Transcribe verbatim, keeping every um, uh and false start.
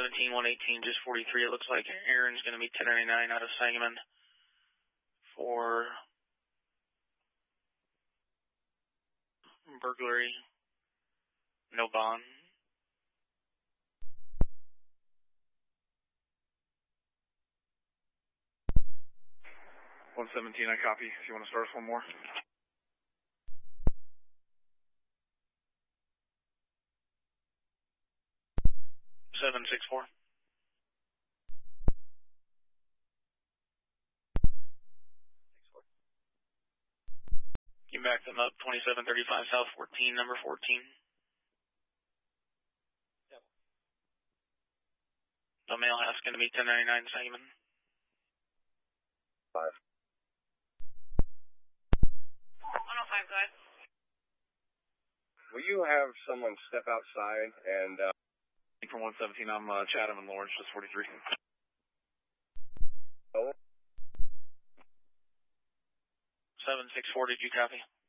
seventeen, one eighteen, just forty-three. It looks like Aaron's going to be ten ninety-nine out of Sangamon for burglary, no bond. one seventeen, I copy. If you want to start us one more. seven six four. You back them up, twenty-seven thirty-five South fourteen, number fourteen. Yep. The male house going to be ten ninety-nine Sangamon. Five. one oh five, go ahead. Will you have someone step outside and, uh... From one seventeen, I'm uh, Chatham and Lawrence, just forty-three. Oh. seven six four, did you copy?